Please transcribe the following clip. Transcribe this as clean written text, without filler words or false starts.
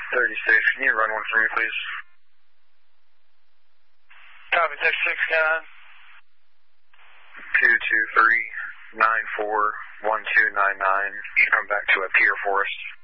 36, can you run one for me, please? Copy, Text 6, Skyline. 223-94-1299. Come back to a Pier Forest.